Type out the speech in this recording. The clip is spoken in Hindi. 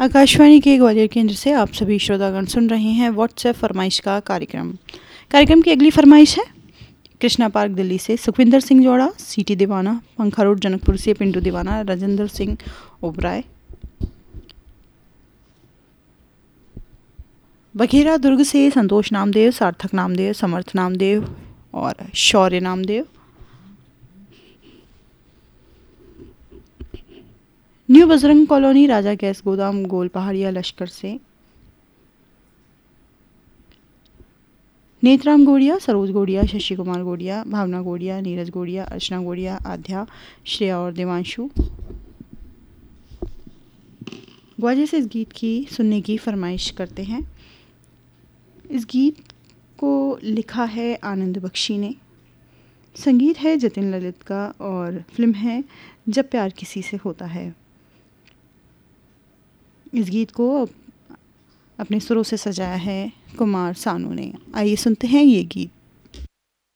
आकाशवाणी के ग्वालियर केंद्र से आप सभी श्रोतागण सुन रहे हैं व्हाट्सएप फरमाइश का कार्यक्रम की अगली फरमाइश है कृष्णा पार्क दिल्ली से सुखविंदर सिंह जोड़ा, सीटी दीवाना, पंखा रोड जनकपुर से पिंटू दीवाना, राजेंद्र सिंह ओबराय, बघेरा दुर्ग से संतोष नामदेव, सार्थक नामदेव, समर्थ नामदेव और शौर्य नामदेव, न्यू बजरंग कॉलोनी राजा गैस गोदाम गोल पहाड़िया लश्कर से नेत्राम गोड़िया, सरोज गोड़िया, शशि कुमार गोड़िया, भावना गोड़िया, नीरज गोड़िया, अर्चना गोड़िया, आध्या, श्रेया और देवांशु। ग्वालियर से इस गीत की सुनने की फरमाइश करते हैं। इस गीत को लिखा है आनंद बख्शी ने, संगीत है जतिन ललित का और फिल्म है जब प्यार किसी से होता है। इस गीत को अपने सुरों से सजाया है कुमार सानू ने। आइए सुनते हैं ये गीत।